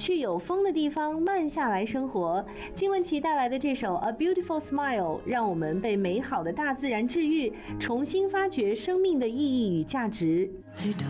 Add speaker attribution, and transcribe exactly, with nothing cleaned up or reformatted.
Speaker 1: 去有风的地方慢下来生活。金玟岐带来的这首 A Beautiful Smile 让我们被美好的大自然治愈，重新发掘生命的意义与价值。
Speaker 2: You don't